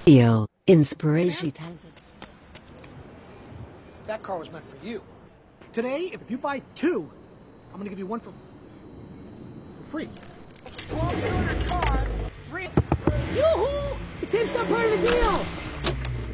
Feel inspiration. That car was meant for you. Today, if you buy two, I'm gonna give you one for free. 12-cylinder car, free. Yoo-hoo! The tape's not part of the deal!